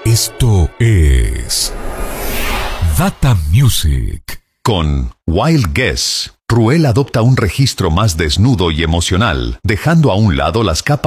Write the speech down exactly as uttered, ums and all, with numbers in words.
Esto es Data Music. Con Wild Guess, Ruel adopta un registro más desnudo y emocional, dejando a un lado las capas